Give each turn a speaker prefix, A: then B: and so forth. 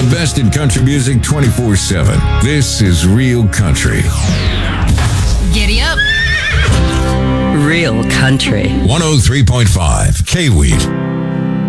A: The best in country music 24/7. This is Real Country.
B: Giddy up.
C: Real country.
A: 103.5 K-Wheat.